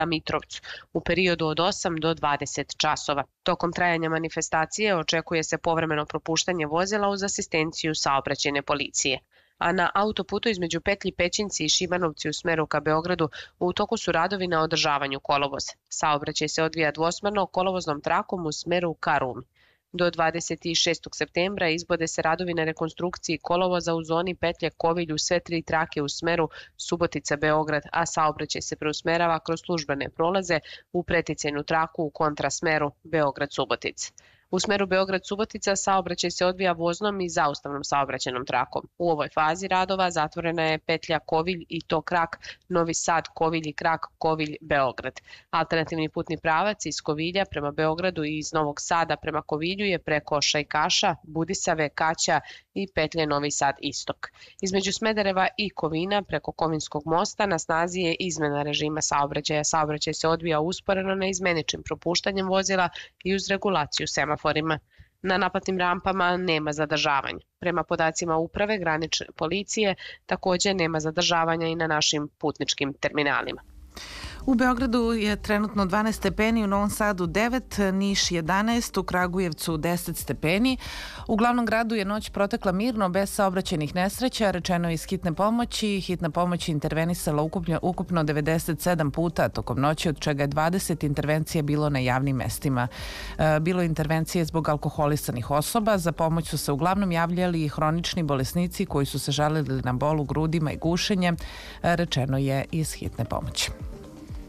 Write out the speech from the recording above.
Mitrovcu u periodu od 8 do 20 časova. Tokom trajanja manifestacije očekuje se povremeno propuštanje vozila uz asistenciju saobraćajne policije. A na autoputu između petlji Pećinci i Šibanovci u smeru ka Beogradu u toku su radovi na održavanju kolovoza. Saobraćaj se odvija dvosmerno kolovoznom trakom u smeru ka Rumi. Do 26. septembra izvode se radovi na rekonstrukciji kolovoza u zoni petlje Kovilj u sve 3 trake u smeru Subotica-Beograd, a saobraćaj se preusmerava kroz službene prolaze u preticajnu traku u kontrasmeru Beograd-Subotica. U smeru Beograd-Subotica saobraćaj se odvija voznom i zaustavnom saobraćajnom trakom. U ovoj fazi radova zatvorena je petlja Kovilj i to krak Novi Sad, Kovilj i krak Kovilj-Beograd. Alternativni putni pravac iz Kovilja prema Beogradu i iz Novog Sada prema Kovilju je preko Šajkaša, Budisave, Kaća i petlje Novi Sad Istok. Između Smedereva i Kovina preko Kovinskog mosta na snazi je izmena režima saobraćaja. Saobraćaj se odvija usporeno neizmeničnim propuštanjem vozila i uz regulaciju semaforima. Na naplatnim rampama nema zadržavanja. Prema podacima uprave granične policije također nema zadržavanja i na našim putničkim terminalima. U Beogradu je trenutno 12 stepeni, u Novom Sadu 9, Niš 11, u Kragujevcu 10 stepeni. U glavnom gradu je noć protekla mirno, bez saobraćajnih nesreća, rečeno je iz hitne pomoći. Hitna pomoć je intervenisala ukupno 97 puta tokom noći, od čega je 20 intervencija bilo na javnim mestima. Bilo je intervencije zbog alkoholisanih osoba. Za pomoć su se uglavnom javljali i hronični bolesnici koji su se žalili na bol u grudima i gušenje, rečeno je iz hitne pomoći.